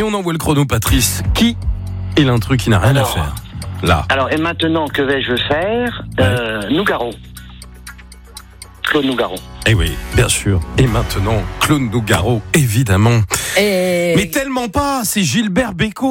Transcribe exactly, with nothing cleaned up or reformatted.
Et on envoie le chrono, Patrice. Qui est l'intrus qui n'a rien Alors, à faire là? Alors, et maintenant, que vais-je faire? Ouais. euh, Nougaro. Claude Nougaro. Eh oui, bien sûr. Et maintenant, Claude Nougaro, évidemment. Et... Mais tellement pas, c'est Gilbert Bécaud.